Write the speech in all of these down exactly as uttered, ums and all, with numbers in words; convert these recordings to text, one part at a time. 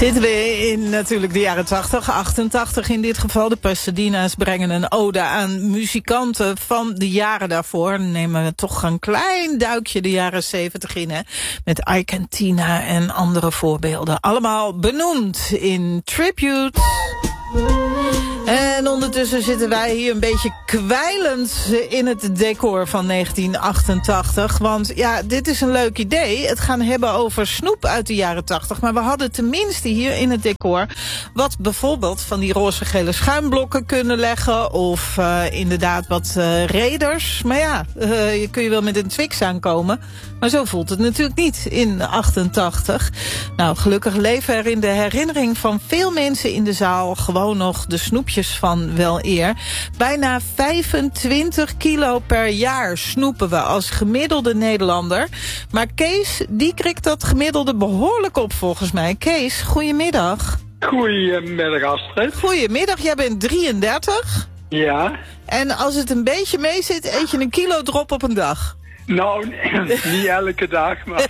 Zitten we in natuurlijk de jaren tachtig, achtentachtig in dit geval. De Pasadena's brengen een ode aan muzikanten van de jaren daarvoor. Dan nemen we toch een klein duikje de jaren zeventig in, hè. Met Ike en Tina en andere voorbeelden. Allemaal benoemd in Tribute. En ondertussen zitten wij hier een beetje kwijlend in het decor van negentien achtentachtig. Want ja, dit is een leuk idee. Het gaan hebben over snoep uit de jaren tachtig. Maar we hadden tenminste hier in het decor wat bijvoorbeeld van die roze-gele schuimblokken kunnen leggen. Of uh, inderdaad wat uh, raiders. Maar ja, uh, je kun je wel met een Twix aankomen. Maar zo voelt het natuurlijk niet in achtentachtig. Nou, gelukkig leven er in de herinnering van veel mensen in de zaal gewoon nog de snoepjes van wel eer. Bijna vijfentwintig kilo per jaar snoepen we als gemiddelde Nederlander. Maar Kees, die krikt dat gemiddelde behoorlijk op volgens mij. Kees, goedemiddag. Goedemiddag, Astrid. Goedemiddag, jij bent drieëndertig. Ja. En als het een beetje mee zit, eet je een kilo drop op een dag. Nou, niet elke dag, maar...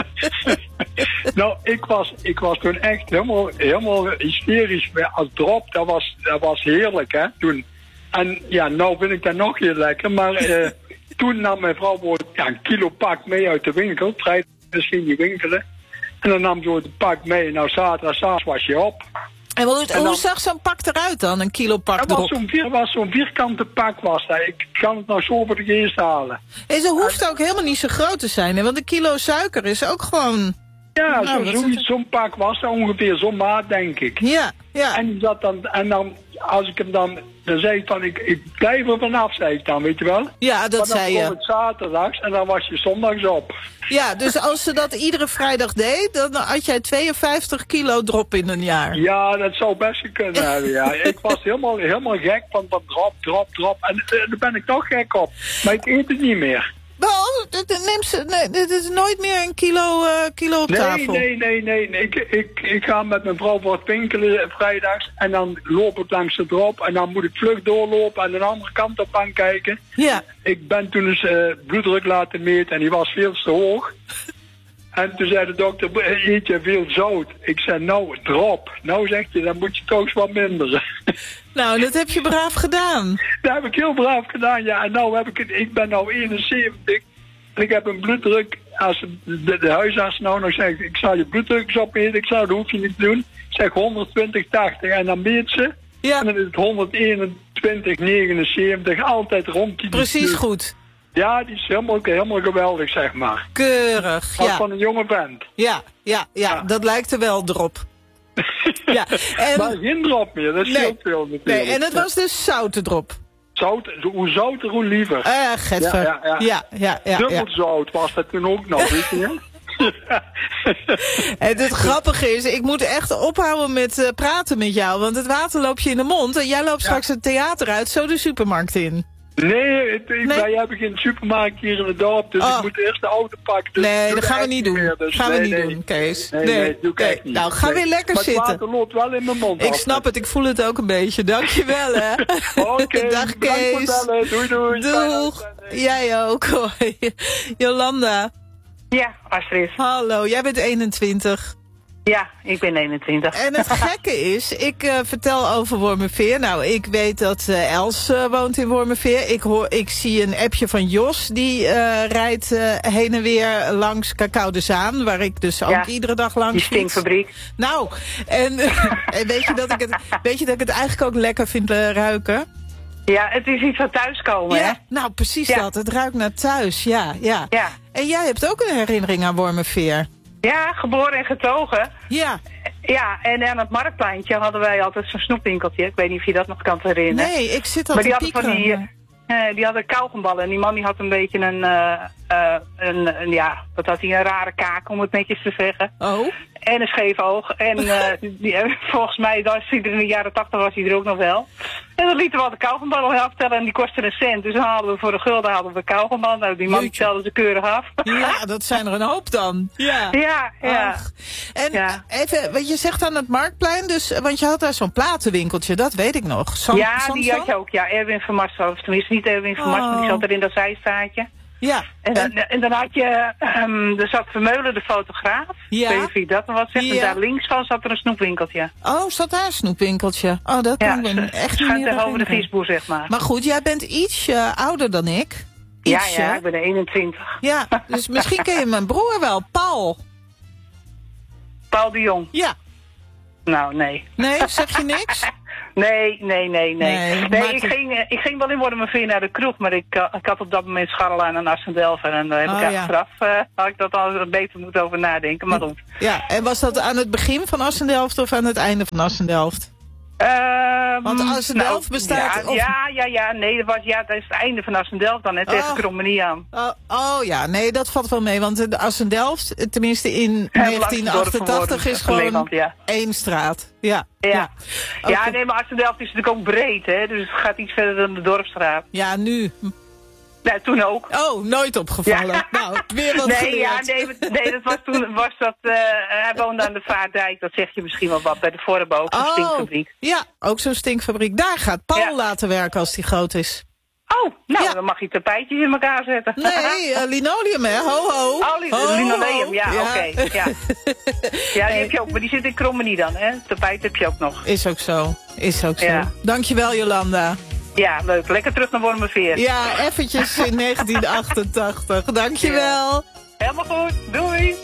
nou, ik was, ik was toen echt helemaal, helemaal hysterisch als drop. Dat was, dat was heerlijk, hè, toen. En ja, nou vind ik dat nog heel lekker. Maar uh, toen nam mijn vrouw ja, een kilo pak mee uit de winkel. Vrijdag misschien die winkelen. En dan nam ze het pak mee. Nou, zaterdag, zaterdag was je op. En hoe, en dan, hoe zag zo'n pak eruit dan, een kilo pak dat drop? was zo'n vier, was zo'n vierkante pak was dat. Ik kan het nou zo voor de geest halen. En ze hoeft ook helemaal niet zo groot te zijn, hè? Want een kilo suiker is ook gewoon... Ja, nou, zo, zoiets, zo'n pak was dat ongeveer, zo'n maat, denk ik. Ja, ja. En, dat dan, en dan, als ik hem dan, dan zei ik van, ik, ik blijf er vanaf, zei ik dan, weet je wel? Ja, dat zei je. Dan kwam het zaterdags en dan was je zondags op. Ja, dus als ze dat iedere vrijdag deed, dan had jij tweeënvijftig kilo drop in een jaar. Ja, dat zou best kunnen hebben, ja. Ik was helemaal, helemaal gek van, van drop, drop, drop. En uh, daar ben ik toch gek op. Maar ik eet het niet meer. Wel, neem ze, nee, dit is nooit meer een kilo, uh, kilo op nee, tafel. Nee, nee, nee, nee. Ik, ik, ik ga met mijn vrouw voor het winkelen vrijdags. En dan loop ik langs de drop. En dan moet ik vlug doorlopen en de andere kant op aan kijken. Ja. Ik ben toen eens uh, bloeddruk laten meten en die was veel te hoog. En toen zei de dokter, eet je veel zout? Ik zei, nou, drop. Nou zegt je, dan moet je toch eens wat minder. Nou, dat heb je braaf gedaan. Dat heb ik heel braaf gedaan, ja. En nou heb ik het, ik ben nou eenenzeventig. En ik heb een bloeddruk, als de, de huisarts nou nog zegt, ik zal je bloeddruk eens opmeten. Ik zou, dat hoef je niet te doen. Ik zeg honderdtwintig tachtig en dan meet ze. Ja. En dan is het honderdeenentwintig negenenzeventig, altijd rond die... Precies die, goed. Ja, die is helemaal, helemaal geweldig, zeg maar. Keurig, Als ja. van een jonge vent. Ja, ja, ja, ja, dat lijkt er wel erop. Ja, en... Maar geen drop meer, dat is nee, heel veel natuurlijk. Nee, en het was dus zoute drop. Zout, hoe zouter, hoe liever. Eh, uh, getver. Ja, ja, ja. ja, ja, ja Dubbel ja. zout was dat toen ook nog, weet je. En het grappige is, ik moet echt ophouden met uh, praten met jou. Want het water loopt je in de mond. En jij loopt ja. straks het theater uit, zo de supermarkt in. Nee, ik, nee, wij hebben geen supermarkt hier in het dorp, dus oh. ik moet eerst de auto pakken. Dus nee, dat gaan we niet doen. Meer, dus gaan nee, we niet nee. doen, Kees. Nee, nee, nee doe ik echt niet. Nou, ga nee. weer lekker maar zitten. Het water loopt wel in mijn mond. Ik af. snap het, ik voel het ook een beetje. Dankjewel, hè. Oké, okay, dag Kees. Doei, doei. Doeg. Jij ook. Hoi. Jolanda. Ja, Astrid. Hallo, jij bent eenentwintig. Ja, ik ben eenentwintig. En het gekke is, ik uh, vertel over Wormerveer. Nou, ik weet dat uh, Els uh, woont in Wormerveer. Ik, hoor, ik zie een appje van Jos, die uh, rijdt uh, heen en weer langs Cacao de Zaan, waar ik dus ook ja, iedere dag langs die stinkfabriek. fiets. Nou, en, uh, en weet, je dat ik het, weet je dat ik het eigenlijk ook lekker vind uh, ruiken? Ja, het is iets van thuiskomen, ja, hè? Nou, precies ja. dat. Het ruikt naar thuis, ja, ja, ja. En jij hebt ook een herinnering aan Wormerveer. Ja, geboren en getogen. Ja. Ja, en aan het Marktpleintje hadden wij altijd zo'n snoepwinkeltje. Ik weet niet of je dat nog kan herinneren. Nee, ik zit al maar te die hadden piekeren. van die, uh, die hadden kauwgomballen. En die man die had een beetje een, uh, uh, een, een, ja, wat had hij, een rare kaak, om het netjes te zeggen. Oh. En een scheef oog. En uh, die, volgens mij, dat is in de jaren tachtig was hij er ook nog wel. En dan lieten we al de kauwgomballen aftellen en die kostte een cent. Dus dan hadden we voor de gulden hadden we kauwgomballen. Nou, die man die telde ze keurig af. Ja, dat zijn er een hoop dan. Ja, ja. ja. Ach. En ja. even, wat je zegt aan het Marktplein, dus, want je had daar zo'n platenwinkeltje, dat weet ik nog. Sam, ja, Samsung? die had je ook, ja. Erwin van Mars, of tenminste niet Erwin van Mars, oh. maar die zat er in dat zijstaatje. Ja. En, dan, en dan had je, um, er zat Vermeulen, de fotograaf. Ja. Ik weet niet of je dat nog wat zegt. Ja. En daar links van zat er een snoepwinkeltje. Oh, zat daar een snoepwinkeltje? Oh, dat Ja, kan ik me echt niet schuin meer tegenover de herinneren. visboer, zeg maar. Maar goed, jij bent iets uh, ouder dan ik. Ja, Ietsje. ja, ik ben eenentwintig. Ja, dus misschien ken je mijn broer wel, Paul. Paul de Jong. Ja. Nou, nee. Nee, zeg je niks? Nee, nee, nee, nee. Nee, Nee, maakt ik, het- ging, eh, ik ging wel in Wormerveer naar de kroeg, maar ik, uh, ik had op dat moment scharrel aan een Assendelft. En daar heb Oh, ik ja. achteraf, uh, had ik dat al beter moeten over nadenken. Maar goed. Ja, en was dat aan het begin van Assendelft of aan het einde van Assendelft? Ehm, Want Assendelft bestaat Ja, of- ja, ja, ja, nee, dat, was, ja, dat is het einde van Assendelft dan, hè, tegen Oh. Krommenie aan. Oh, oh ja, nee, dat valt wel mee. Want de Assendelft, tenminste in negentien achtentachtig, is gewoon Nederland, ja. één straat. Ja, Ja, ja. Oké. nee, maar Assendelft is natuurlijk ook breed, hè, dus het gaat iets verder dan de Dorpsstraat. Ja, nu. Ja, toen ook. Oh, nooit opgevallen. Ja. Nou, weer wat Nee, geleerd. ja, nee, nee, dat was toen, was dat, uh, hij woonde aan de Vaardijk, dat zeg je misschien wel wat, bij de Vorbo, ook zo'n stinkfabriek. Ja, ook zo'n stinkfabriek. Daar gaat Paul Ja. laten werken als die groot is. Oh, nou, Ja. dan mag je tapijtjes in elkaar zetten. Nee, uh, linoleum hè, ho ho. Oh, li- Ho, linoleum, ho. ja, oké. ja. ja, die heb je ook, maar die zit in Krommenie dan, hè? Tapijt heb je ook nog. Is ook zo, is ook zo. Ja. Dankjewel Jolanda. Ja, leuk. Lekker terug naar Wormerveer. Ja, eventjes in negentien achtentachtig. Dankjewel. Helemaal goed. Doei.